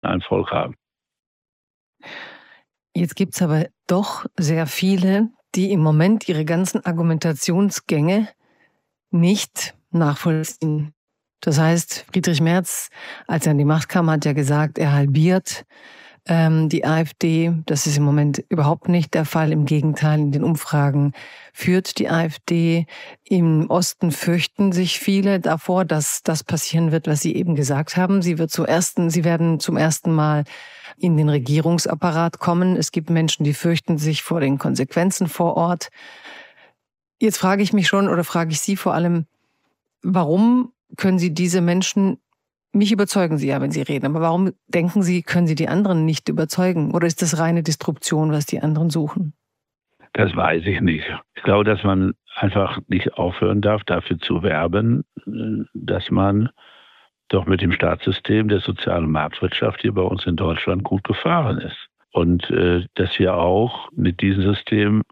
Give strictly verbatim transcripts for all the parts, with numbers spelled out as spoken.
ein Volk haben. Jetzt gibt es aber doch sehr viele, die im Moment ihre ganzen Argumentationsgänge nicht nachvollziehen. Das heißt, Friedrich Merz, als er an die Macht kam, hat ja gesagt, er halbiert ähm, die AfD. Das ist im Moment überhaupt nicht der Fall. Im Gegenteil, in den Umfragen führt die AfD. Im Osten fürchten sich viele davor, dass das passieren wird, was Sie eben gesagt haben. Sie wird zum ersten, sie werden zum ersten Mal in den Regierungsapparat kommen. Es gibt Menschen, die fürchten sich vor den Konsequenzen vor Ort. Jetzt frage ich mich schon, oder frage ich Sie vor allem, warum können Sie diese Menschen, mich überzeugen Sie ja, wenn Sie reden, aber warum denken Sie, können Sie die anderen nicht überzeugen? Oder ist das reine Disruption, was die anderen suchen? Das weiß ich nicht. Ich glaube, dass man einfach nicht aufhören darf, dafür zu werben, dass man doch mit dem Staatssystem der sozialen Marktwirtschaft hier bei uns in Deutschland gut gefahren ist. Und äh, dass wir auch mit diesem System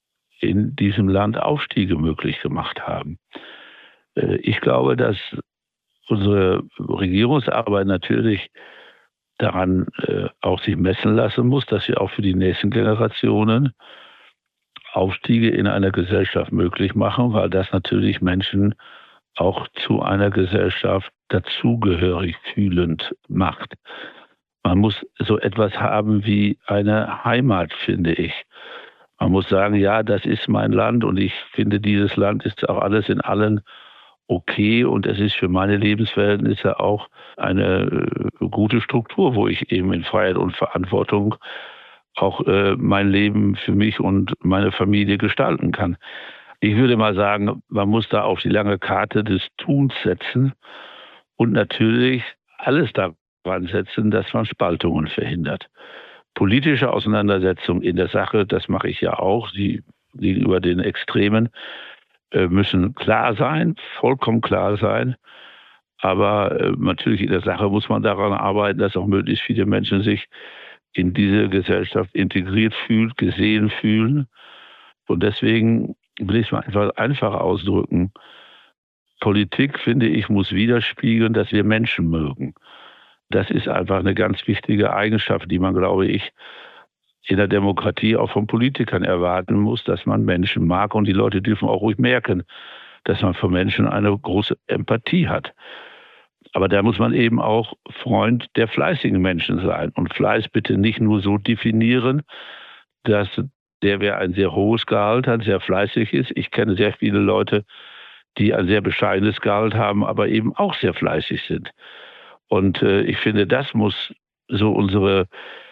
in diesem Land Aufstiege möglich gemacht haben. Äh, ich glaube, dass unsere Regierungsarbeit natürlich daran äh, auch sich messen lassen muss, dass wir auch für die nächsten Generationen Aufstiege in einer Gesellschaft möglich machen, weil das natürlich Menschen auch zu einer Gesellschaft dazugehörig fühlend macht. Man muss so etwas haben wie eine Heimat, finde ich. Man muss sagen, ja, das ist mein Land und ich finde, dieses Land ist auch alles in allen okay und es ist für meine Lebensverhältnisse auch eine äh, gute Struktur, wo ich eben in Freiheit und Verantwortung auch äh, mein Leben für mich und meine Familie gestalten kann. Ich würde mal sagen, man muss da auf die lange Karte des Tuns setzen und natürlich alles daran setzen, dass man Spaltungen verhindert. Politische Auseinandersetzungen in der Sache, das mache ich ja auch, die gegenüber den Extremen, äh, müssen klar sein, vollkommen klar sein. Aber äh, natürlich in der Sache muss man daran arbeiten, dass auch möglichst viele Menschen sich in diese Gesellschaft integriert fühlen, gesehen fühlen. Und deswegen will ich es mal einfach, einfach ausdrücken. Politik, finde ich, muss widerspiegeln, dass wir Menschen mögen. Das ist einfach eine ganz wichtige Eigenschaft, die man, glaube ich, in der Demokratie auch von Politikern erwarten muss, dass man Menschen mag. Und die Leute dürfen auch ruhig merken, dass man für Menschen eine große Empathie hat. Aber da muss man eben auch Freund der fleißigen Menschen sein. Und Fleiß bitte nicht nur so definieren, dass der, wer ein sehr hohes Gehalt hat, sehr fleißig ist. Ich kenne sehr viele Leute, die ein sehr bescheidenes Gehalt haben, aber eben auch sehr fleißig sind. Und äh, ich finde, das muss so unsere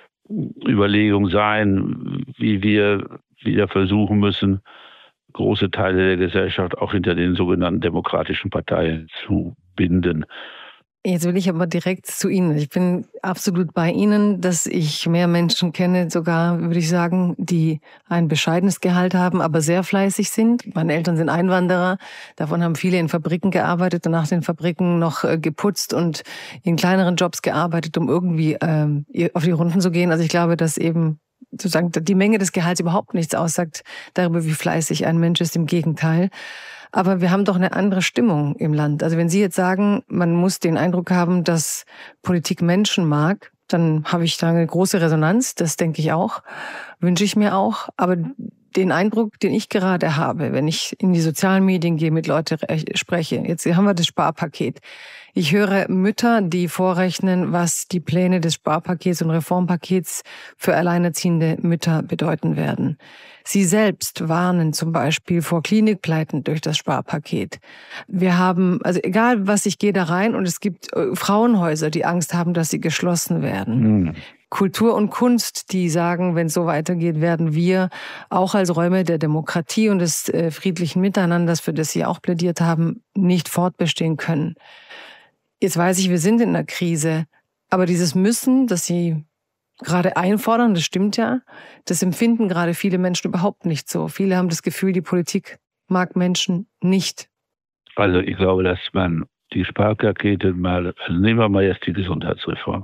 Überlegung sein, wie wir wieder versuchen müssen, große Teile der Gesellschaft auch hinter den sogenannten demokratischen Parteien zu binden. Jetzt will ich aber direkt zu Ihnen. Ich bin absolut bei Ihnen, dass ich mehr Menschen kenne, sogar würde ich sagen, die ein bescheidenes Gehalt haben, aber sehr fleißig sind. Meine Eltern sind Einwanderer. Davon haben viele in Fabriken gearbeitet und nach den Fabriken noch geputzt und in kleineren Jobs gearbeitet, um irgendwie ähm, auf die Runden zu gehen. Also ich glaube, dass eben sozusagen die Menge des Gehalts überhaupt nichts aussagt darüber, wie fleißig ein Mensch ist. Im Gegenteil. Aber wir haben doch eine andere Stimmung im Land. Also wenn Sie jetzt sagen, man muss den Eindruck haben, dass Politik Menschen mag, dann habe ich da eine große Resonanz. Das denke ich auch, wünsche ich mir auch. Aber den Eindruck, den ich gerade habe, wenn ich in die sozialen Medien gehe, mit Leuten spreche, jetzt haben wir das Sparpaket. Ich höre Mütter, die vorrechnen, was die Pläne des Sparpakets und Reformpakets für alleinerziehende Mütter bedeuten werden. Sie selbst warnen zum Beispiel vor Klinikpleiten durch das Sparpaket. Wir haben, also egal was, ich gehe da rein und es gibt Frauenhäuser, die Angst haben, dass sie geschlossen werden. Mhm. Kultur und Kunst, die sagen, wenn es so weitergeht, werden wir auch als Räume der Demokratie und des äh, friedlichen Miteinanders, für das Sie auch plädiert haben, nicht fortbestehen können. Jetzt weiß ich, wir sind in einer Krise, aber dieses Müssen, das Sie gerade einfordern, das stimmt ja, das empfinden gerade viele Menschen überhaupt nicht so. Viele haben das Gefühl, die Politik mag Menschen nicht. Also ich glaube, dass man die Sparpakete mal, also nehmen wir mal jetzt die Gesundheitsreform.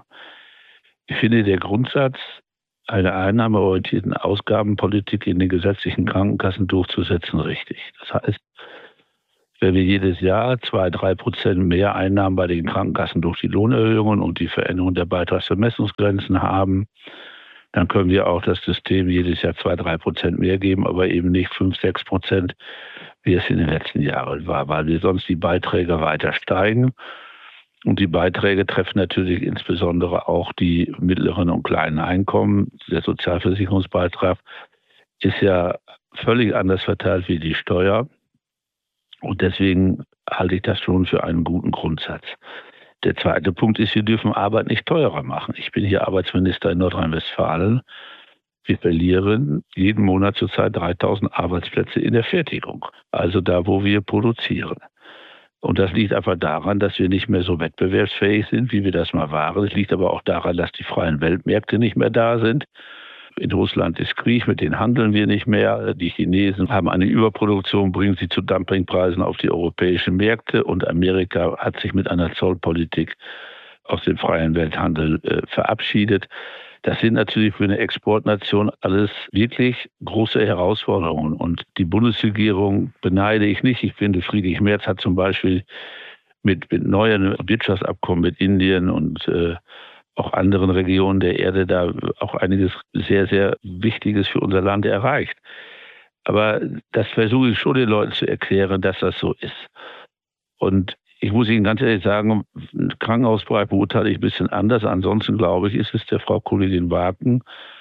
Ich finde, der Grundsatz einer einnahmeorientierten Ausgabenpolitik in den gesetzlichen Krankenkassen durchzusetzen richtig. Das heißt, Wenn wir jedes Jahr zwei, drei Prozent mehr Einnahmen bei den Krankenkassen durch die Lohnerhöhungen und die Veränderung der Beitragsvermessungsgrenzen haben, dann können wir auch das System jedes Jahr zwei, drei Prozent mehr geben, aber eben nicht fünf, sechs Prozent, wie es in den letzten Jahren war, weil wir sonst die Beiträge weiter steigen. Und die Beiträge treffen natürlich insbesondere auch die mittleren und kleinen Einkommen. Der Sozialversicherungsbeitrag ist ja völlig anders verteilt wie die Steuer. Und deswegen halte ich das schon für einen guten Grundsatz. Der zweite Punkt ist, wir dürfen Arbeit nicht teurer machen. Ich bin hier Arbeitsminister in Nordrhein-Westfalen. Wir verlieren jeden Monat zurzeit dreitausend Arbeitsplätze in der Fertigung, also da, wo wir produzieren. Und das liegt einfach daran, dass wir nicht mehr so wettbewerbsfähig sind, wie wir das mal waren. Es liegt aber auch daran, dass die freien Weltmärkte nicht mehr da sind. In Russland ist Krieg, mit denen handeln wir nicht mehr. Die Chinesen haben eine Überproduktion, bringen sie zu Dumpingpreisen auf die europäischen Märkte. Und Amerika hat sich mit einer Zollpolitik aus dem freien Welthandel äh, verabschiedet. Das sind natürlich für eine Exportnation alles wirklich große Herausforderungen. Und die Bundesregierung beneide ich nicht. Ich finde, Friedrich Merz hat zum Beispiel mit, mit neuen Wirtschaftsabkommen mit Indien und äh, auch anderen Regionen der Erde da auch einiges sehr, sehr Wichtiges für unser Land erreicht. Aber das versuche ich schon den Leuten zu erklären, dass das so ist. Und ich muss Ihnen ganz ehrlich sagen, den Krankenhausbereich beurteile ich ein bisschen anders. Ansonsten, glaube ich, ist es der Frau Kollegin Waken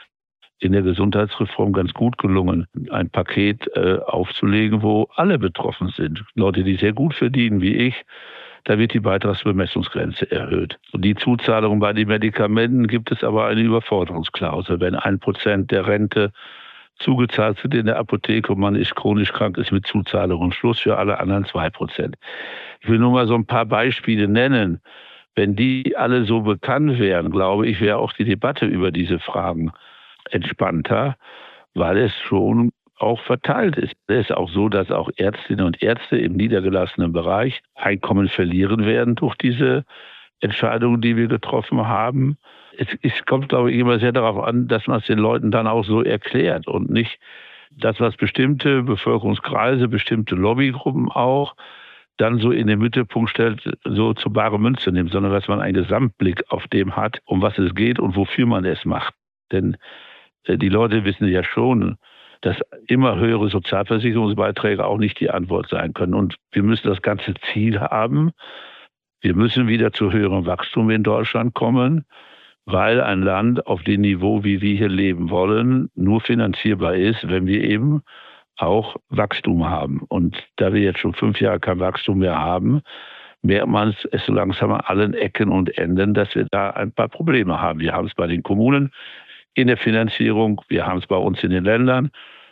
in der Gesundheitsreform ganz gut gelungen, ein Paket äh, aufzulegen, wo alle betroffen sind. Leute, die sehr gut verdienen, wie ich, da wird die Beitragsbemessungsgrenze erhöht. Und die Zuzahlung bei den Medikamenten gibt es aber eine Überforderungsklausel. Wenn ein Prozent der Rente zugezahlt sind in der Apotheke und man ist chronisch krank, ist mit Zuzahlung Schluss, für alle anderen zwei Prozent. Ich will nur mal so ein paar Beispiele nennen. Wenn die alle so bekannt wären, glaube ich, wäre auch die Debatte über diese Fragen entspannter, weil es schon auch verteilt ist. Es ist auch so, dass auch Ärztinnen und Ärzte im niedergelassenen Bereich Einkommen verlieren werden durch diese Entscheidungen, die wir getroffen haben. Es, es kommt, glaube ich, immer sehr darauf an, dass man es den Leuten dann auch so erklärt und nicht das, was bestimmte Bevölkerungskreise, bestimmte Lobbygruppen auch dann so in den Mittelpunkt stellt, so zu bare Münze nimmt, sondern dass man einen Gesamtblick auf dem hat, um was es geht und wofür man es macht. Denn äh, die Leute wissen ja schon, dass immer höhere Sozialversicherungsbeiträge auch nicht die Antwort sein können. Und wir müssen das ganze Ziel haben. Wir müssen wieder zu höherem Wachstum in Deutschland kommen, weil ein Land auf dem Niveau, wie wir hier leben wollen, nur finanzierbar ist, wenn wir eben auch Wachstum haben. Und da wir jetzt schon fünf Jahre kein Wachstum mehr haben, merkt man es so langsam an allen Ecken und Enden, dass wir da ein paar Probleme haben. Wir haben es bei den Kommunen in der Finanzierung, wir haben es bei uns in den Ländern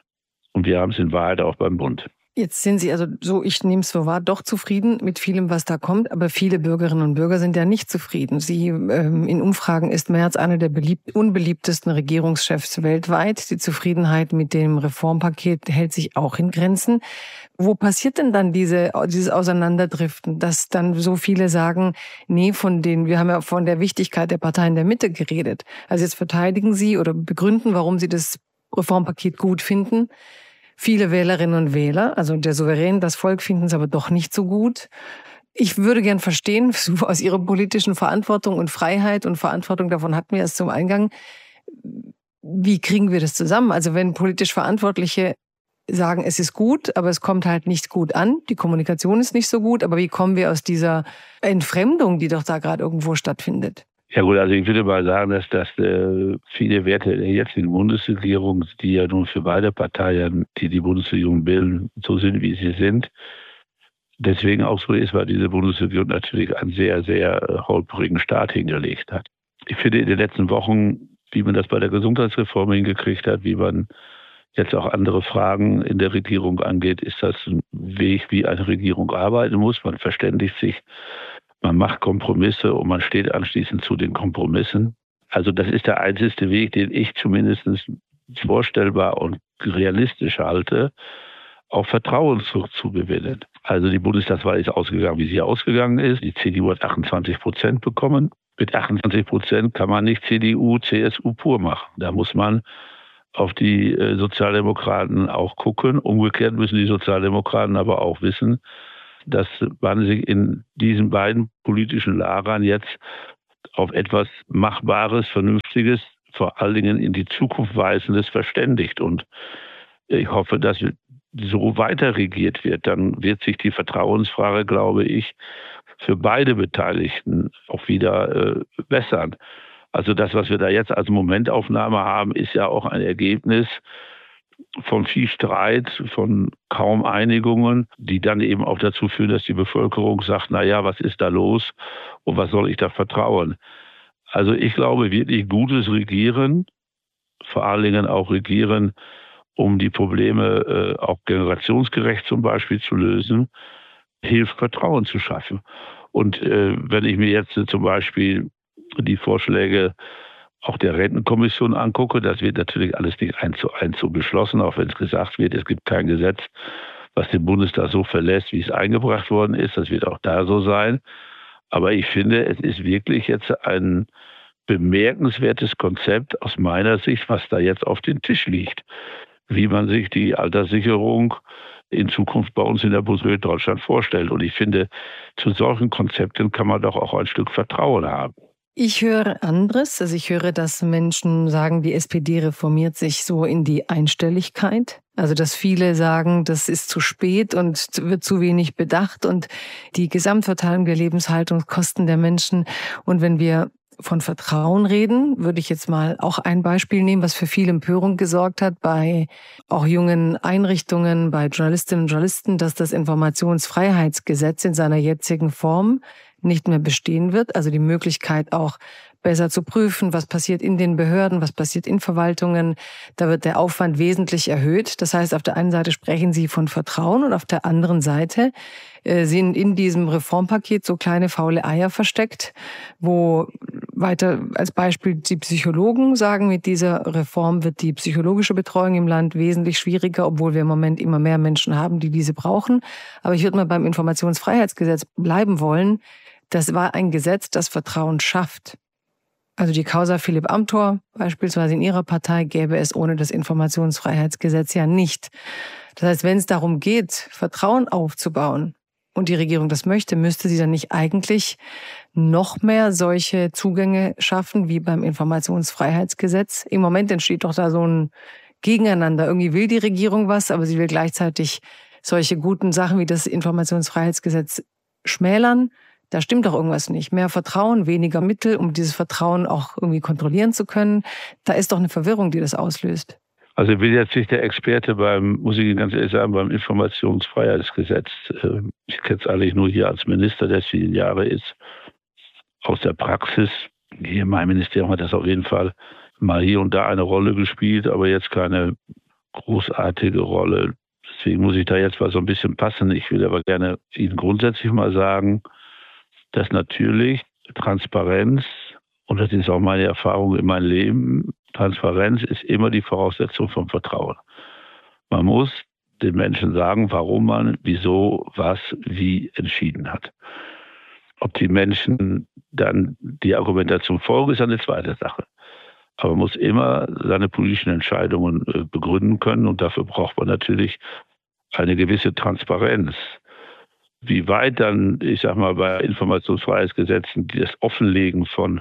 und wir haben es in Wahrheit auch beim Bund. Jetzt sind Sie also so, ich nehme es so wahr, doch zufrieden mit vielem, was da kommt, aber viele Bürgerinnen und Bürger sind ja nicht zufrieden. Sie, ähm, in Umfragen ist Merz einer der beliebt, unbeliebtesten Regierungschefs weltweit. Die Zufriedenheit mit dem Reformpaket hält sich auch in Grenzen. Wo passiert denn dann diese, dieses Auseinanderdriften, dass dann so viele sagen, nee, von den, wir haben ja von der Wichtigkeit der Parteien der Mitte geredet. Also jetzt verteidigen Sie oder begründen, warum Sie das Reformpaket gut finden. Viele Wählerinnen und Wähler, also der Souverän, das Volk, finden es aber doch nicht so gut. Ich würde gern verstehen, aus Ihrer politischen Verantwortung und Freiheit und Verantwortung, davon hatten wir erst zum Eingang, wie kriegen wir das zusammen? Also wenn politisch Verantwortliche sagen, es ist gut, aber es kommt halt nicht gut an, die Kommunikation ist nicht so gut, aber wie kommen wir aus dieser Entfremdung, die doch da gerade irgendwo stattfindet? Ja gut, also ich würde mal sagen, dass das äh, viele Werte der jetzigen Bundesregierung, die ja nun für beide Parteien, die die Bundesregierung bilden, so sind, wie sie sind, deswegen auch so ist, weil diese Bundesregierung natürlich einen sehr, sehr äh, holprigen Start hingelegt hat. Ich finde in den letzten Wochen, wie man das bei der Gesundheitsreform hingekriegt hat, wie man jetzt auch andere Fragen in der Regierung angeht, ist das ein Weg, wie eine Regierung arbeiten muss. Man verständigt sich, man macht Kompromisse und man steht anschließend zu den Kompromissen. Also das ist der einzige Weg, den ich zumindest vorstellbar und realistisch halte, auch Vertrauen zu, zu gewinnen. Also die Bundestagswahl ist ausgegangen, wie sie ausgegangen ist. Die C D U hat achtundzwanzig Prozent bekommen. Mit achtundzwanzig Prozent kann man nicht C D U, C S U pur machen. Da muss man auf die äh, Sozialdemokraten auch gucken. Umgekehrt müssen die Sozialdemokraten aber auch wissen, dass man sich in diesen beiden politischen Lagern jetzt auf etwas Machbares, Vernünftiges, vor allen Dingen in die Zukunft Weisendes verständigt. Und ich hoffe, dass so weiter regiert wird. Dann wird sich die Vertrauensfrage, glaube ich, für beide Beteiligten auch wieder äh, bessern. Also das, was wir da jetzt als Momentaufnahme haben, ist ja auch ein Ergebnis von viel Streit, von kaum Einigungen, die dann eben auch dazu führen, dass die Bevölkerung sagt, na ja, was ist da los und was soll ich da vertrauen? Also ich glaube, wirklich gutes Regieren, vor allen Dingen auch Regieren, um die Probleme äh, auch generationsgerecht zum Beispiel zu lösen, hilft, Vertrauen zu schaffen. Und äh, wenn ich mir jetzt äh, zum Beispiel die Vorschläge auch der Rentenkommission angucke, das wird natürlich alles nicht eins zu eins so beschlossen, auch wenn es gesagt wird, es gibt kein Gesetz, was den Bundestag so verlässt, wie es eingebracht worden ist. Das wird auch da so sein. Aber ich finde, es ist wirklich jetzt ein bemerkenswertes Konzept aus meiner Sicht, was da jetzt auf den Tisch liegt, wie man sich die Alterssicherung in Zukunft bei uns in der Bundesrepublik Deutschland vorstellt. Und ich finde, zu solchen Konzepten kann man doch auch ein Stück Vertrauen haben. Ich höre anderes. Also ich höre, dass Menschen sagen, die S P D reformiert sich so in die Einstelligkeit. Also dass viele sagen, das ist zu spät und wird zu wenig bedacht und die Gesamtverteilung der Lebenshaltungskosten der Menschen. Und wenn wir von Vertrauen reden, würde ich jetzt mal auch ein Beispiel nehmen, was für viel Empörung gesorgt hat bei auch jungen Einrichtungen, bei Journalistinnen und Journalisten, dass das Informationsfreiheitsgesetz in seiner jetzigen Form nicht mehr bestehen wird. Also die Möglichkeit auch besser zu prüfen, was passiert in den Behörden, was passiert in Verwaltungen. Da wird der Aufwand wesentlich erhöht. Das heißt, auf der einen Seite sprechen Sie von Vertrauen und auf der anderen Seite äh, sind in diesem Reformpaket so kleine faule Eier versteckt, wo weiter als Beispiel die Psychologen sagen, mit dieser Reform wird die psychologische Betreuung im Land wesentlich schwieriger, obwohl wir im Moment immer mehr Menschen haben, die diese brauchen. Aber ich würde mal beim Informationsfreiheitsgesetz bleiben wollen. Das war ein Gesetz, das Vertrauen schafft. Also die Causa Philipp Amthor beispielsweise in Ihrer Partei gäbe es ohne das Informationsfreiheitsgesetz ja nicht. Das heißt, wenn es darum geht, Vertrauen aufzubauen und die Regierung das möchte, müsste sie dann nicht eigentlich noch mehr solche Zugänge schaffen wie beim Informationsfreiheitsgesetz? Im Moment entsteht doch da so ein Gegeneinander. Irgendwie will die Regierung was, aber sie will gleichzeitig solche guten Sachen wie das Informationsfreiheitsgesetz schmälern. Da stimmt doch irgendwas nicht. Mehr Vertrauen, weniger Mittel, um dieses Vertrauen auch irgendwie kontrollieren zu können. Da ist doch eine Verwirrung, die das auslöst. Also ich bin jetzt nicht der Experte beim, muss ich Ihnen ganz ehrlich sagen, beim Informationsfreiheitsgesetz. Ich kenne es eigentlich nur hier als Minister, der vielen Jahre ist. Aus der Praxis, hier in meinem Ministerium hat das auf jeden Fall mal hier und da eine Rolle gespielt, aber jetzt keine großartige Rolle. Deswegen muss ich da jetzt mal so ein bisschen passen. Ich will aber gerne Ihnen grundsätzlich mal sagen, dass natürlich Transparenz, und das ist auch meine Erfahrung in meinem Leben, Transparenz ist immer die Voraussetzung von Vertrauen. Man muss den Menschen sagen, warum man, wieso, was, wie entschieden hat. Ob die Menschen dann die Argumentation folgen, ist eine zweite Sache. Aber man muss immer seine politischen Entscheidungen begründen können und dafür braucht man natürlich eine gewisse Transparenz. Wie weit dann, ich sag mal, bei Informationsfreiheitsgesetzen das Offenlegen von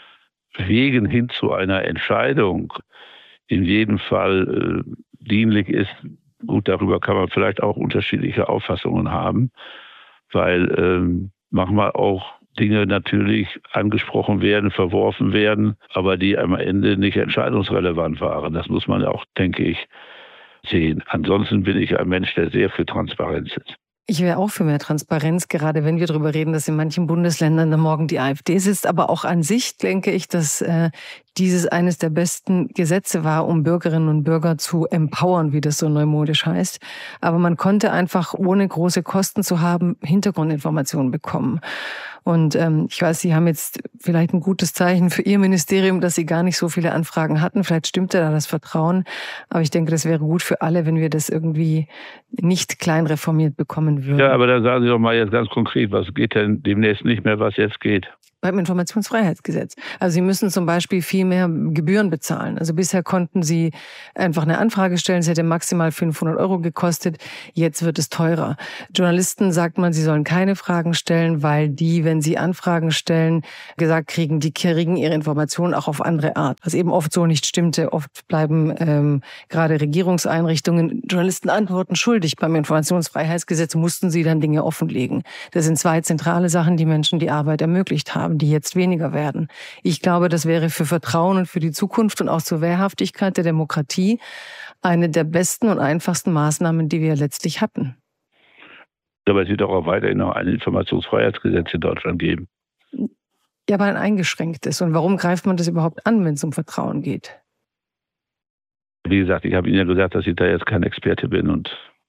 Wegen hin zu einer Entscheidung in jedem Fall äh, dienlich ist, gut, darüber kann man vielleicht auch unterschiedliche Auffassungen haben, weil ähm, manchmal auch Dinge natürlich angesprochen werden, verworfen werden, aber die am Ende nicht entscheidungsrelevant waren. Das muss man ja auch, denke ich, sehen. Ansonsten bin ich ein Mensch, der sehr für Transparenz ist. Ich wäre auch für mehr Transparenz, gerade wenn wir darüber reden, dass in manchen Bundesländern dann morgen die AfD sitzt. Aber auch an sich denke ich, dass äh, dieses eines der besten Gesetze war, um Bürgerinnen und Bürger zu empowern, wie das so neumodisch heißt. Aber man konnte einfach, ohne große Kosten zu haben, Hintergrundinformationen bekommen. Und ähm, ich weiß, Sie haben jetzt vielleicht ein gutes Zeichen für Ihr Ministerium, dass Sie gar nicht so viele Anfragen hatten. Vielleicht stimmte da das Vertrauen. Aber ich denke, das wäre gut für alle, wenn wir das irgendwie nicht klein reformiert bekommen würden. Ja, aber dann sagen Sie doch mal jetzt ganz konkret, was geht denn demnächst nicht mehr, was jetzt geht? beim Informationsfreiheitsgesetz. Also Sie müssen zum Beispiel viel mehr Gebühren bezahlen. Also bisher konnten Sie einfach eine Anfrage stellen, es hätte maximal fünfhundert Euro gekostet, jetzt wird es teurer. Journalisten sagt man, sie sollen keine Fragen stellen, weil die, wenn sie Anfragen stellen, gesagt kriegen, die kriegen ihre Informationen auch auf andere Art. Was eben oft so nicht stimmte. Oft bleiben ähm, gerade Regierungseinrichtungen Journalisten Antworten schuldig. Beim Informationsfreiheitsgesetz mussten sie dann Dinge offenlegen. Das sind zwei zentrale Sachen, die Menschen die Arbeit ermöglicht haben, die jetzt weniger werden. Ich glaube, das wäre für Vertrauen und für die Zukunft und auch zur Wehrhaftigkeit der Demokratie eine der besten und einfachsten Maßnahmen, die wir letztlich hatten. Aber es wird auch weiterhin noch ein Informationsfreiheitsgesetz in Deutschland geben. Ja, aber ein eingeschränktes. Und warum greift man das überhaupt an, wenn es um Vertrauen geht? Wie gesagt, ich habe Ihnen ja gesagt, dass ich da jetzt kein Experte bin und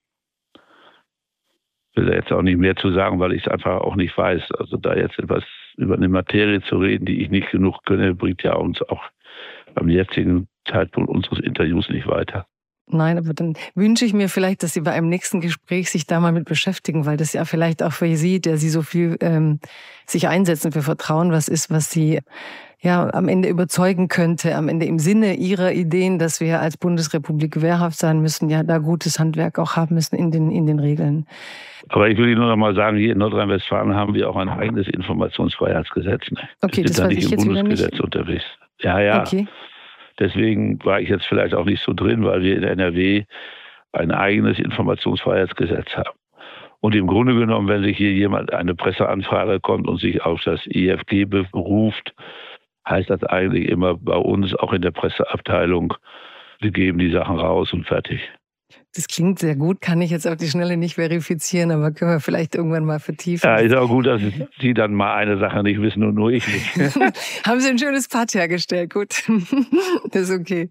will da jetzt auch nicht mehr zu sagen, weil ich es einfach auch nicht weiß. Also da jetzt etwas über eine Materie zu reden, die ich nicht genug kenne, bringt ja uns auch am jetzigen Zeitpunkt unseres Interviews nicht weiter. Nein, aber dann wünsche ich mir vielleicht, dass Sie bei einem nächsten Gespräch sich da mal mit beschäftigen, weil das ja vielleicht auch für Sie, der Sie so viel ähm, sich einsetzen für Vertrauen, was ist, was Sie ja am Ende überzeugen könnte, am Ende im Sinne Ihrer Ideen, dass wir als Bundesrepublik wehrhaft sein müssen, ja da gutes Handwerk auch haben müssen in den, in den Regeln. Aber ich will Ihnen nur noch mal sagen, hier in Nordrhein-Westfalen haben wir auch ein eigenes Informationsfreiheitsgesetz. Ne? Okay, wir das sind da weiß nicht ich im jetzt wieder Bundesgesetz nicht. unterwegs. Ja, ja. Okay. Deswegen war ich jetzt vielleicht auch nicht so drin, weil wir in N R W ein eigenes Informationsfreiheitsgesetz haben. Und im Grunde genommen, wenn sich hier jemand eine Presseanfrage kommt und sich auf das I F G beruft, heißt das eigentlich immer bei uns, auch in der Presseabteilung, wir geben die Sachen raus und fertig. Das klingt sehr gut, kann ich jetzt auf die Schnelle nicht verifizieren, aber können wir vielleicht irgendwann mal vertiefen. Ja, ist auch gut, dass Sie dann mal eine Sache nicht wissen und nur ich nicht. Haben Sie ein schönes Patt hergestellt, gut. Das ist okay.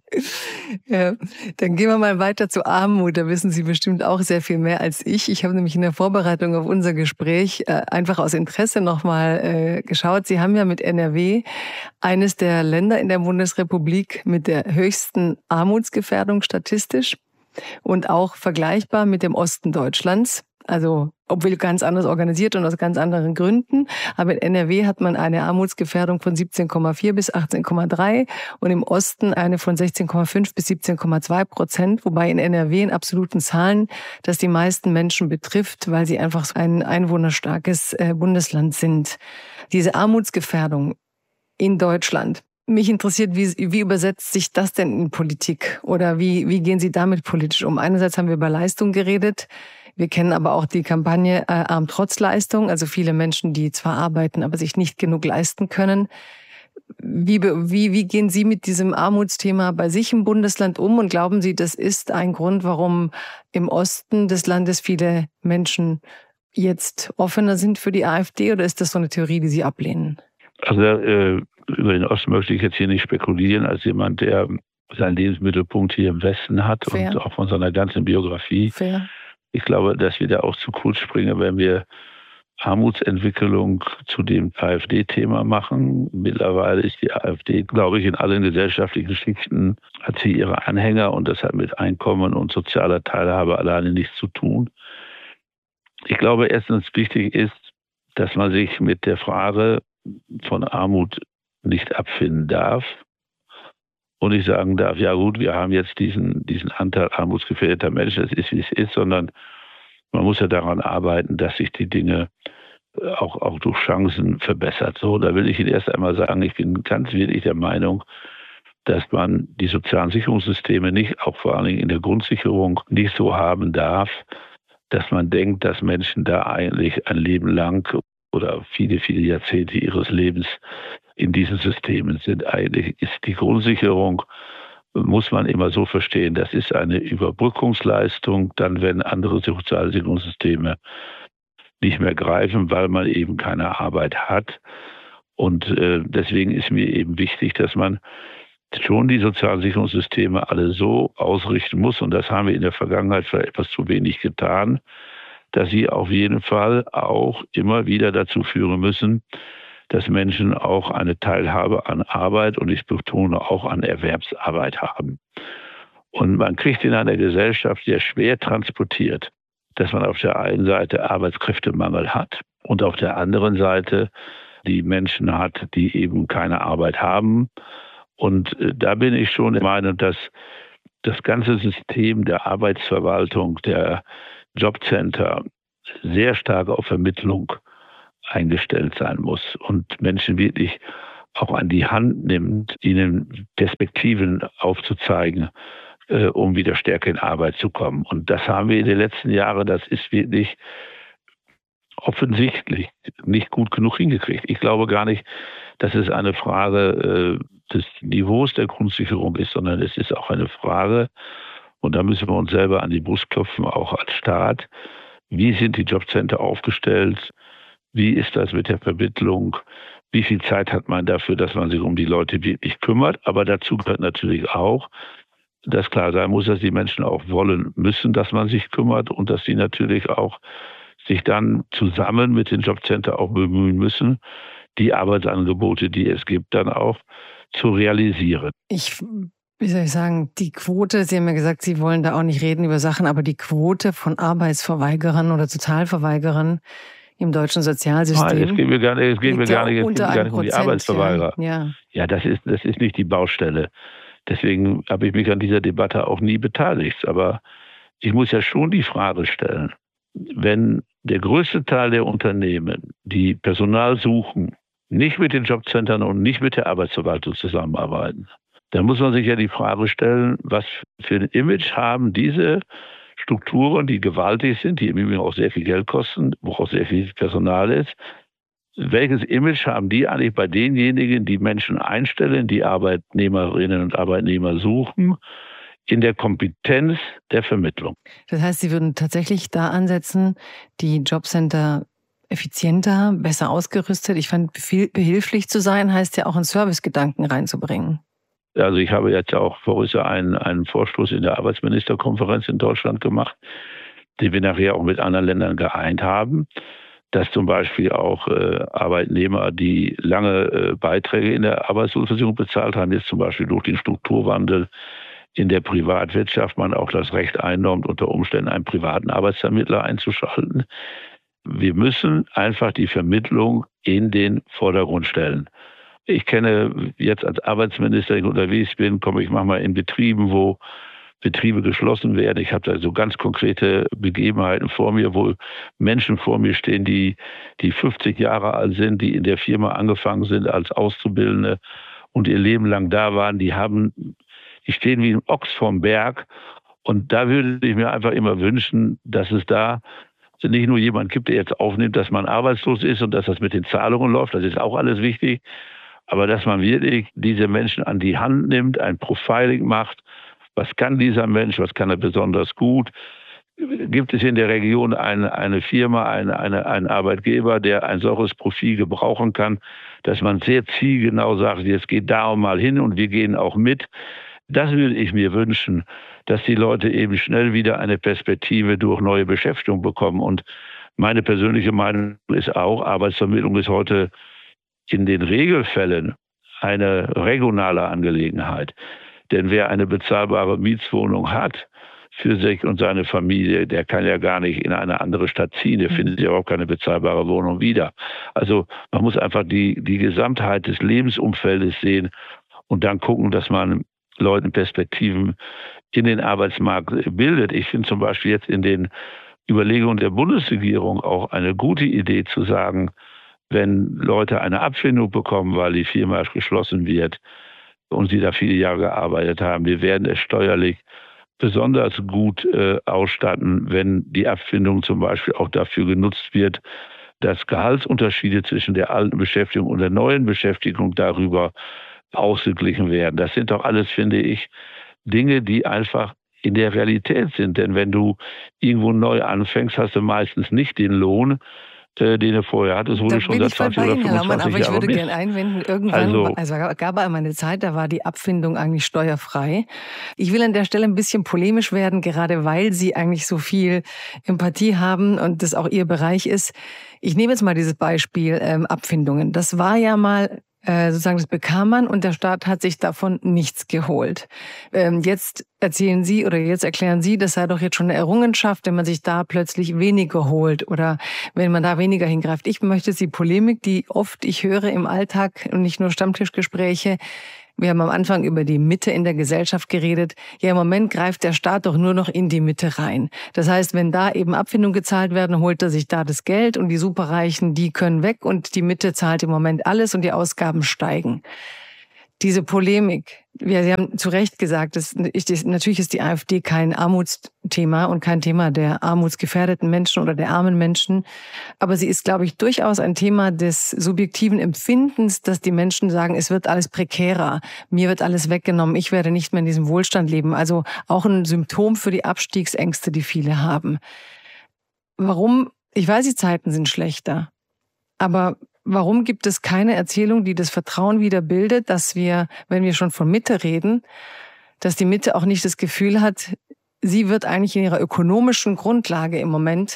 Ja. Dann gehen wir mal weiter zu Armut, da wissen Sie bestimmt auch sehr viel mehr als ich. Ich habe nämlich in der Vorbereitung auf unser Gespräch äh, einfach aus Interesse nochmal äh, geschaut. Sie haben ja mit N R W eines der Länder in der Bundesrepublik mit der höchsten Armutsgefährdung statistisch. Und auch vergleichbar mit dem Osten Deutschlands, also obwohl ganz anders organisiert und aus ganz anderen Gründen. Aber in N R W hat man eine Armutsgefährdung von siebzehn Komma vier bis achtzehn Komma drei und im Osten eine von sechzehn Komma fünf bis siebzehn Komma zwei Prozent, wobei in N R W in absoluten Zahlen das die meisten Menschen betrifft, weil sie einfach ein einwohnerstarkes Bundesland sind. Diese Armutsgefährdung in Deutschland. Mich interessiert, wie, wie übersetzt sich das denn in Politik? Oder wie, wie gehen Sie damit politisch um? Einerseits haben wir über Leistung geredet. Wir kennen aber auch die Kampagne äh, Arm trotz Leistung. Also viele Menschen, die zwar arbeiten, aber sich nicht genug leisten können. Wie, wie, wie gehen Sie mit diesem Armutsthema bei sich im Bundesland um? Und glauben Sie, das ist ein Grund, warum im Osten des Landes viele Menschen jetzt offener sind für die AfD? Oder ist das so eine Theorie, die Sie ablehnen? Also äh, über den Osten möchte ich jetzt hier nicht spekulieren, als jemand, der seinen Lebensmittelpunkt hier im Westen hat. Fair. Und auch von seiner ganzen Biografie. Fair. Ich glaube, dass wir da auch zu kurz springen, wenn wir Armutsentwicklung zu dem AfD-Thema machen. Mittlerweile ist die AfD, glaube ich, in allen gesellschaftlichen Schichten hat sie ihre Anhänger und das hat mit Einkommen und sozialer Teilhabe alleine nichts zu tun. Ich glaube, erstens wichtig ist, dass man sich mit der Frage von Armut nicht abfinden darf und nicht sagen darf, ja gut, wir haben jetzt diesen, diesen Anteil armutsgefährdeter Menschen, es ist, wie es ist, sondern man muss ja daran arbeiten, dass sich die Dinge auch, auch durch Chancen verbessert. So, da will ich Ihnen erst einmal sagen, ich bin ganz wirklich der Meinung, dass man die sozialen Sicherungssysteme nicht, auch vor allen Dingen in der Grundsicherung, nicht so haben darf, dass man denkt, dass Menschen da eigentlich ein Leben lang oder viele, viele Jahrzehnte ihres Lebens in diesen Systemen sind. Eigentlich ist die Grundsicherung, muss man immer so verstehen, das ist eine Überbrückungsleistung, dann wenn andere Sozialsicherungssysteme nicht mehr greifen, weil man eben keine Arbeit hat. Und äh, deswegen ist mir eben wichtig, dass man schon die sozialen Sicherungssysteme alle so ausrichten muss, und das haben wir in der Vergangenheit vielleicht etwas zu wenig getan, dass sie auf jeden Fall auch immer wieder dazu führen müssen, dass Menschen auch eine Teilhabe an Arbeit, und ich betone auch an Erwerbsarbeit haben. Und man kriegt in einer Gesellschaft sehr schwer transportiert, dass man auf der einen Seite Arbeitskräftemangel hat und auf der anderen Seite die Menschen hat, die eben keine Arbeit haben. Und da bin ich schon der Meinung, dass das ganze System der Arbeitsverwaltung, der Jobcenter sehr stark auf Vermittlung eingestellt sein muss und Menschen wirklich auch an die Hand nimmt, ihnen Perspektiven aufzuzeigen, äh, um wieder stärker in Arbeit zu kommen. Und das haben wir in den letzten Jahren, das ist wirklich offensichtlich nicht gut genug hingekriegt. Ich glaube gar nicht, dass es eine Frage äh, des Niveaus der Grundsicherung ist, sondern es ist auch eine Frage, und da müssen wir uns selber an die Brust klopfen, auch als Staat, wie sind die Jobcenter aufgestellt, wie ist das mit der Vermittlung, wie viel Zeit hat man dafür, dass man sich um die Leute wirklich kümmert, aber dazu gehört natürlich auch, dass klar sein muss, dass die Menschen auch wollen müssen, dass man sich kümmert und dass sie natürlich auch sich dann zusammen mit den Jobcenter auch bemühen müssen, die Arbeitsangebote, die es gibt, dann auch zu realisieren. Ich, wie soll ich sagen, die Quote, Sie haben ja gesagt, Sie wollen da auch nicht reden über Sachen, aber die Quote von Arbeitsverweigerern oder Totalverweigerern im deutschen Sozialsystem. Nein, es geht mir gar nicht, es geht mir gar nicht, es geht mir gar nicht um die Arbeitsverweigerer. Ja, ja das, ist, das ist nicht die Baustelle. Deswegen habe ich mich an dieser Debatte auch nie beteiligt. Aber ich muss ja schon die Frage stellen, wenn der größte Teil der Unternehmen, die Personal suchen, nicht mit den Jobcentern und nicht mit der Arbeitsverwaltung zusammenarbeiten, dann muss man sich ja die Frage stellen, was für ein Image haben diese Strukturen, die gewaltig sind, die im Übrigen auch sehr viel Geld kosten, wo auch sehr viel Personal ist. Welches Image haben die eigentlich bei denjenigen, die Menschen einstellen, die Arbeitnehmerinnen und Arbeitnehmer suchen, in der Kompetenz der Vermittlung? Das heißt, Sie würden tatsächlich da ansetzen, die Jobcenter effizienter, besser ausgerüstet. Ich fand, behilflich zu sein, heißt ja auch einen Servicegedanken reinzubringen. Also ich habe jetzt auch vorher einen, einen Vorstoß in der Arbeitsministerkonferenz in Deutschland gemacht, den wir nachher auch mit anderen Ländern geeint haben, dass zum Beispiel auch äh, Arbeitnehmer, die lange äh, Beiträge in der Arbeitslosenversicherung bezahlt haben, jetzt zum Beispiel durch den Strukturwandel in der Privatwirtschaft man auch das Recht einräumt, unter Umständen einen privaten Arbeitsvermittler einzuschalten. Wir müssen einfach die Vermittlung in den Vordergrund stellen. Ich kenne jetzt als Arbeitsminister, wenn ich unterwegs bin, komme ich manchmal in Betrieben, wo Betriebe geschlossen werden. Ich habe da so ganz konkrete Begebenheiten vor mir, wo Menschen vor mir stehen, die, die fünfzig Jahre alt sind, die in der Firma angefangen sind als Auszubildende und ihr Leben lang da waren. Die haben, die stehen wie ein Ochs vorm Berg. Und da würde ich mir einfach immer wünschen, dass es da nicht nur jemand gibt, der jetzt aufnimmt, dass man arbeitslos ist und dass das mit den Zahlungen läuft. Das ist auch alles wichtig. Aber dass man wirklich diese Menschen an die Hand nimmt, ein Profiling macht. Was kann dieser Mensch, was kann er besonders gut? Gibt es in der Region eine, eine Firma, eine, eine, einen Arbeitgeber, der ein solches Profil gebrauchen kann, dass man sehr zielgenau sagt, jetzt geht da mal hin und wir gehen auch mit. Das würde ich mir wünschen, dass die Leute eben schnell wieder eine Perspektive durch neue Beschäftigung bekommen. Und meine persönliche Meinung ist auch, Arbeitsvermittlung ist heute in den Regelfällen eine regionale Angelegenheit. Denn wer eine bezahlbare Mietswohnung hat für sich und seine Familie, der kann ja gar nicht in eine andere Stadt ziehen. Der findet ja auch keine bezahlbare Wohnung wieder. Also man muss einfach die, die Gesamtheit des Lebensumfeldes sehen und dann gucken, dass man Leuten Perspektiven in den Arbeitsmarkt bildet. Ich finde zum Beispiel jetzt in den Überlegungen der Bundesregierung auch eine gute Idee zu sagen, wenn Leute eine Abfindung bekommen, weil die Firma geschlossen wird und sie da viele Jahre gearbeitet haben, wir werden es steuerlich besonders gut äh, ausstatten, wenn die Abfindung zum Beispiel auch dafür genutzt wird, dass Gehaltsunterschiede zwischen der alten Beschäftigung und der neuen Beschäftigung darüber ausgeglichen werden. Das sind doch alles, finde ich, Dinge, die einfach in der Realität sind. Denn wenn du irgendwo neu anfängst, hast du meistens nicht den Lohn, den er vorher hatte. Das wurde schon seit zwanzig oder fünfundzwanzig Jahren. Aber ich würde gerne einwenden, irgendwann, also, also gab es einmal eine Zeit, da war die Abfindung eigentlich steuerfrei. Ich will an der Stelle ein bisschen polemisch werden, gerade weil Sie eigentlich so viel Empathie haben und das auch Ihr Bereich ist. Ich nehme jetzt mal dieses Beispiel ähm, Abfindungen. Das war ja mal Äh, sozusagen, das bekam man und der Staat hat sich davon nichts geholt. Ähm, jetzt erzählen Sie oder jetzt erklären Sie, das sei doch jetzt schon eine Errungenschaft, wenn man sich da plötzlich weniger holt oder wenn man da weniger hingreift. Ich möchte die Polemik, die oft ich höre im Alltag und nicht nur Stammtischgespräche. Wir haben am Anfang über die Mitte in der Gesellschaft geredet. Ja, im Moment greift der Staat doch nur noch in die Mitte rein. Das heißt, wenn da eben Abfindungen gezahlt werden, holt er sich da das Geld und die Superreichen, die können weg und die Mitte zahlt im Moment alles und die Ausgaben steigen. Diese Polemik, wir, Sie haben zu Recht gesagt, das, ich, natürlich ist die AfD kein Armutsthema und kein Thema der armutsgefährdeten Menschen oder der armen Menschen. Aber sie ist, glaube ich, durchaus ein Thema des subjektiven Empfindens, dass die Menschen sagen, es wird alles prekärer, mir wird alles weggenommen, ich werde nicht mehr in diesem Wohlstand leben. Also auch ein Symptom für die Abstiegsängste, die viele haben. Warum? Ich weiß, die Zeiten sind schlechter. Aber warum gibt es keine Erzählung, die das Vertrauen wieder bildet, dass wir, wenn wir schon von Mitte reden, dass die Mitte auch nicht das Gefühl hat, sie wird eigentlich in ihrer ökonomischen Grundlage im Moment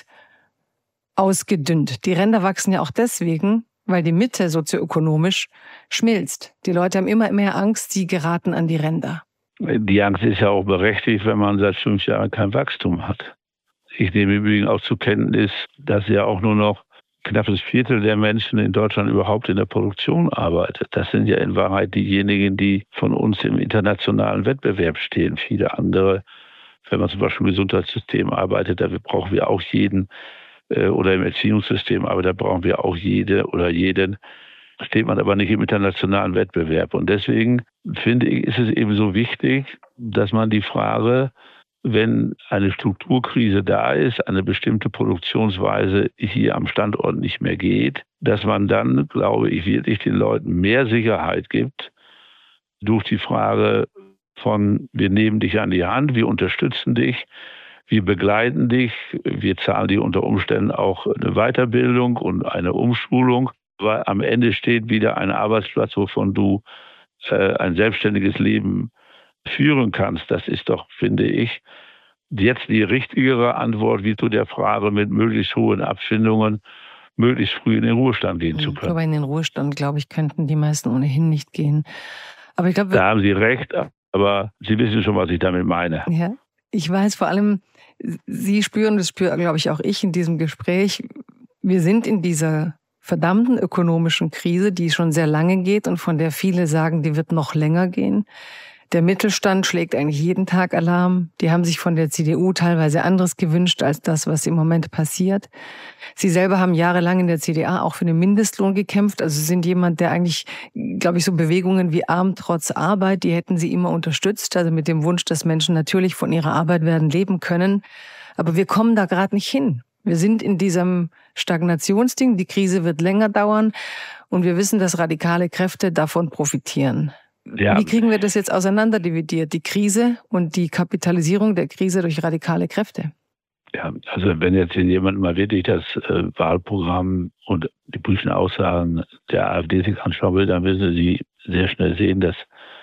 ausgedünnt. Die Ränder wachsen ja auch deswegen, weil die Mitte sozioökonomisch schmilzt. Die Leute haben immer mehr Angst, sie geraten an die Ränder. Die Angst ist ja auch berechtigt, wenn man seit fünf Jahren kein Wachstum hat. Ich nehme übrigens auch zur Kenntnis, dass ja auch nur noch knappes Viertel der Menschen in Deutschland überhaupt in der Produktion arbeitet. Das sind ja in Wahrheit diejenigen, die von uns im internationalen Wettbewerb stehen. Viele andere, wenn man zum Beispiel im Gesundheitssystem arbeitet, da brauchen wir auch jeden, oder im Erziehungssystem, aber da brauchen wir auch jede oder jeden. Steht man aber nicht im internationalen Wettbewerb. Und deswegen finde ich, ist es eben so wichtig, dass man die Frage, wenn eine Strukturkrise da ist, eine bestimmte Produktionsweise hier am Standort nicht mehr geht, dass man dann, glaube ich, wirklich den Leuten mehr Sicherheit gibt durch die Frage von, wir nehmen dich an die Hand, wir unterstützen dich, wir begleiten dich, wir zahlen dir unter Umständen auch eine Weiterbildung und eine Umschulung, weil am Ende steht wieder ein Arbeitsplatz, wovon du äh, ein selbstständiges Leben führen kannst. Das ist doch, finde ich, jetzt die richtigere Antwort wie zu der Frage mit möglichst hohen Abfindungen, möglichst früh in den Ruhestand gehen zu können. Aber in den Ruhestand, glaube ich, könnten die meisten ohnehin nicht gehen. Aber ich glaube, da haben Sie recht, aber Sie wissen schon, was ich damit meine. Ja, ich weiß vor allem, Sie spüren, das spüre, glaube ich, auch ich in diesem Gespräch, wir sind in dieser verdammten ökonomischen Krise, die schon sehr lange geht und von der viele sagen, die wird noch länger gehen. Der Mittelstand schlägt eigentlich jeden Tag Alarm. Die haben sich von der C D U teilweise anderes gewünscht als das, was im Moment passiert. Sie selber haben jahrelang in der C D A auch für den Mindestlohn gekämpft. Also Sie sind jemand, der eigentlich, glaube ich, so Bewegungen wie Arm trotz Arbeit, die hätten Sie immer unterstützt. Also mit dem Wunsch, dass Menschen natürlich von ihrer Arbeit werden leben können. Aber wir kommen da gerade nicht hin. Wir sind in diesem Stagnationsding. Die Krise wird länger dauern. Und wir wissen, dass radikale Kräfte davon profitieren. Ja. Wie kriegen wir das jetzt auseinanderdividiert, die Krise und die Kapitalisierung der Krise durch radikale Kräfte? Ja, also wenn jetzt jemand mal wirklich das äh, Wahlprogramm und die politischen Aussagen der AfD sich anschauen will, dann werden Sie sehr schnell sehen, dass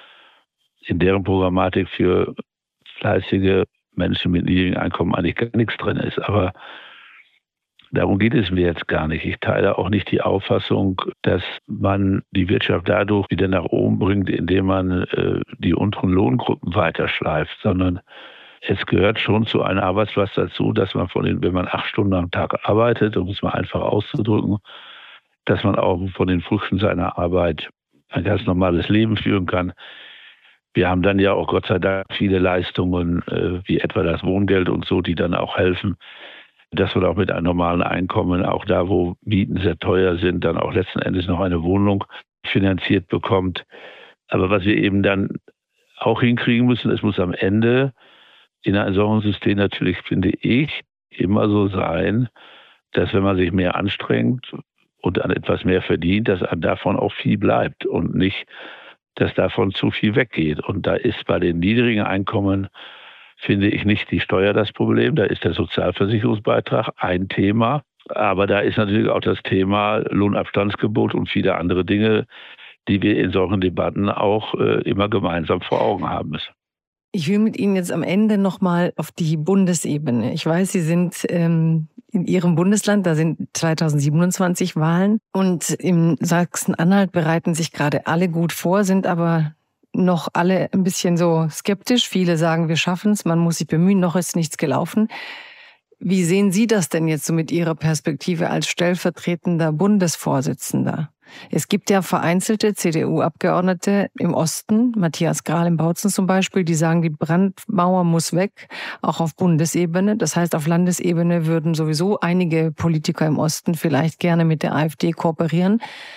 in deren Programmatik für fleißige Menschen mit niedrigem Einkommen eigentlich gar nichts drin ist. Aber darum geht es mir jetzt gar nicht. Ich teile auch nicht die Auffassung, dass man die Wirtschaft dadurch wieder nach oben bringt, indem man äh, die unteren Lohngruppen weiterschleift, sondern es gehört schon zu einem Arbeitsplatz dazu, dass man von den, wenn man acht Stunden am Tag arbeitet, um es mal einfach auszudrücken, dass man auch von den Früchten seiner Arbeit ein ganz normales Leben führen kann. Wir haben dann ja auch Gott sei Dank viele Leistungen, äh, wie etwa das Wohngeld und so, die dann auch helfen, dass man auch mit einem normalen Einkommen, auch da, wo Mieten sehr teuer sind, dann auch letzten Endes noch eine Wohnung finanziert bekommt. Aber was wir eben dann auch hinkriegen müssen, es muss am Ende in einem solchen System natürlich, finde ich, immer so sein, dass wenn man sich mehr anstrengt und an etwas mehr verdient, dass einem davon auch viel bleibt und nicht, dass davon zu viel weggeht. Und da ist bei den niedrigen Einkommen, finde ich, nicht die Steuer das Problem. Da ist der Sozialversicherungsbeitrag ein Thema. Aber da ist natürlich auch das Thema Lohnabstandsgebot und viele andere Dinge, die wir in solchen Debatten auch äh, immer gemeinsam vor Augen haben müssen. Ich will mit Ihnen jetzt am Ende nochmal auf die Bundesebene. Ich weiß, Sie sind ähm, in Ihrem Bundesland, da sind zweitausendsiebenundzwanzig Wahlen und im Sachsen-Anhalt bereiten sich gerade alle gut vor, sind aber noch alle ein bisschen so skeptisch. Viele sagen, wir schaffen es, man muss sich bemühen, noch ist nichts gelaufen. Wie sehen Sie das denn jetzt so mit Ihrer Perspektive als stellvertretender Bundesvorsitzender? Es gibt ja vereinzelte C D U-Abgeordnete im Osten, Matthias Grahl im Bautzen zum Beispiel, die sagen, die Brandmauer muss weg, auch auf Bundesebene. Das heißt, auf Landesebene würden sowieso einige Politiker im Osten vielleicht gerne mit der AfD kooperieren.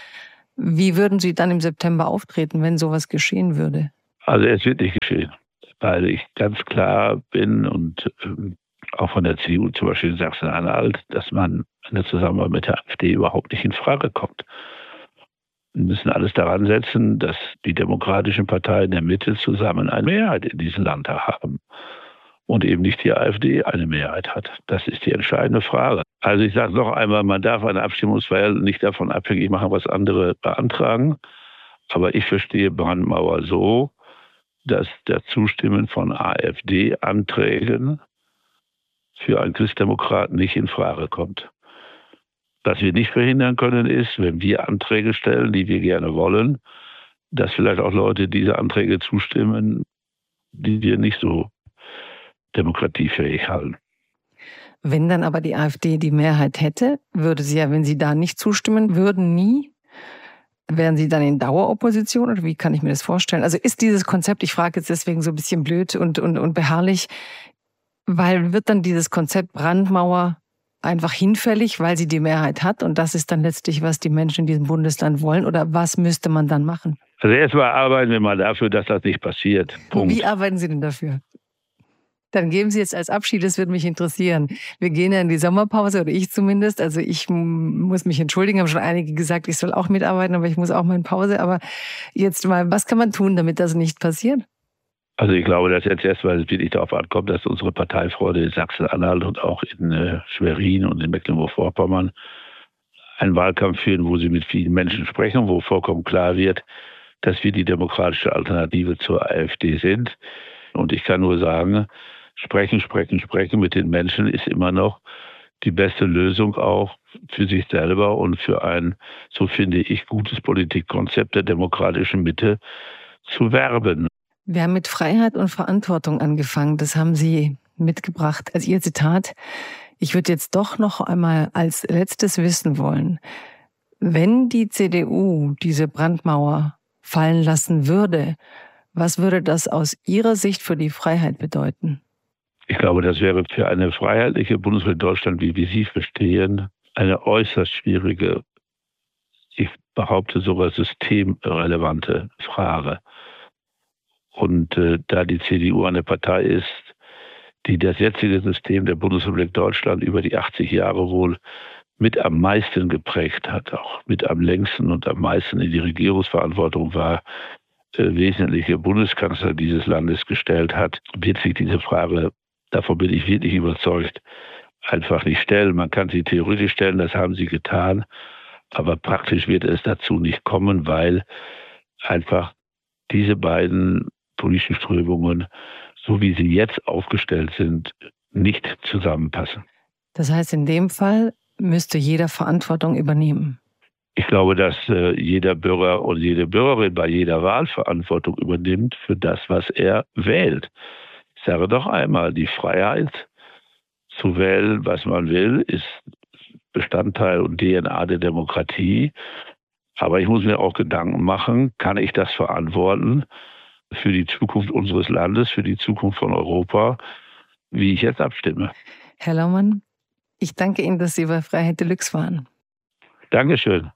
Wie würden Sie dann im September auftreten, wenn sowas geschehen würde? Also es wird nicht geschehen, weil ich ganz klar bin und ähm, auch von der C D U zum Beispiel in Sachsen-Anhalt, dass man eine Zusammenarbeit mit der AfD überhaupt nicht in Frage kommt. Wir müssen alles daran setzen, dass die demokratischen Parteien der Mitte zusammen eine Mehrheit in diesem Land haben und eben nicht die AfD eine Mehrheit hat. Das ist die entscheidende Frage. Also ich sage noch einmal, man darf eine Abstimmungswahl nicht davon abhängig machen, was andere beantragen. Aber ich verstehe Brandmauer so, dass das Zustimmen von AfD-Anträgen für einen Christdemokraten nicht in Frage kommt. Was wir nicht verhindern können, ist, wenn wir Anträge stellen, die wir gerne wollen, dass vielleicht auch Leute diese Anträge zustimmen, die wir nicht so demokratiefähig halten. Wenn dann aber die AfD die Mehrheit hätte, würde sie ja, wenn sie da nicht zustimmen würden, nie, wären sie dann in Daueropposition oder wie kann ich mir das vorstellen? Also ist dieses Konzept, ich frage jetzt deswegen so ein bisschen blöd und, und, und beharrlich, weil wird dann dieses Konzept Brandmauer einfach hinfällig, weil sie die Mehrheit hat und das ist dann letztlich, was die Menschen in diesem Bundesland wollen oder was müsste man dann machen? Also erstmal arbeiten wir mal dafür, dass das nicht passiert. Punkt. Wie arbeiten Sie denn dafür? Dann geben Sie jetzt als Abschied, das würde mich interessieren. Wir gehen ja in die Sommerpause, oder ich zumindest. Also ich muss mich entschuldigen, haben schon einige gesagt, ich soll auch mitarbeiten, aber ich muss auch mal in Pause. Aber jetzt mal, was kann man tun, damit das nicht passiert? Also ich glaube, dass jetzt erstmal wirklich darauf ankommt, dass unsere Parteifreunde in Sachsen-Anhalt und auch in äh, Schwerin und in Mecklenburg-Vorpommern einen Wahlkampf führen, wo sie mit vielen Menschen sprechen, wo vollkommen klar wird, dass wir die demokratische Alternative zur AfD sind. Und ich kann nur sagen, sprechen, sprechen, sprechen mit den Menschen ist immer noch die beste Lösung auch für sich selber und für ein, so finde ich, gutes Politikkonzept der demokratischen Mitte zu werben. Wir haben mit Freiheit und Verantwortung angefangen. Das haben Sie mitgebracht als Ihr Zitat. Ich würde jetzt doch noch einmal als letztes wissen wollen, wenn die C D U diese Brandmauer fallen lassen würde, was würde das aus Ihrer Sicht für die Freiheit bedeuten? Ich glaube, das wäre für eine freiheitliche Bundesrepublik Deutschland, wie wir sie verstehen, eine äußerst schwierige, ich behaupte sogar systemrelevante Frage. Und äh, da die C D U eine Partei ist, die das jetzige System der Bundesrepublik Deutschland über die achtzig Jahre wohl mit am meisten geprägt hat, auch mit am längsten und am meisten in die Regierungsverantwortung war, äh, wesentliche Bundeskanzler dieses Landes gestellt hat, wird sich diese Frage, davon bin ich wirklich überzeugt, einfach nicht stellen. Man kann sie theoretisch stellen, das haben sie getan, aber praktisch wird es dazu nicht kommen, weil einfach diese beiden politischen Strömungen, so wie sie jetzt aufgestellt sind, nicht zusammenpassen. Das heißt, in dem Fall müsste jeder Verantwortung übernehmen. Ich glaube, dass äh, jeder Bürger und jede Bürgerin bei jeder Wahl Verantwortung übernimmt für das, was er wählt. Ich sage doch einmal, die Freiheit zu wählen, was man will, ist Bestandteil und D N A der Demokratie. Aber ich muss mir auch Gedanken machen, kann ich das verantworten für die Zukunft unseres Landes, für die Zukunft von Europa, wie ich jetzt abstimme. Herr Laumann, ich danke Ihnen, dass Sie bei Freiheit Deluxe waren. Dankeschön.